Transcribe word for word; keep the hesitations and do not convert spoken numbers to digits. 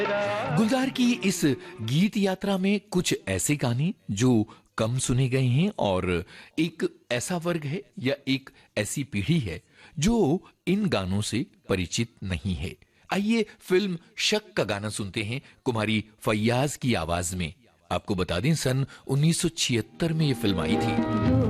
गुलजार की इस गीत यात्रा में कुछ ऐसे गाने जो कम सुने गए हैं और एक ऐसा वर्ग है या एक ऐसी पीढ़ी है जो इन गानों से परिचित नहीं है। आइए फिल्म शक का गाना सुनते हैं कुमारी फैयाज की आवाज में। आपको बता दें सन उन्नीस सौ छिहत्तर में यह फिल्म आई थी।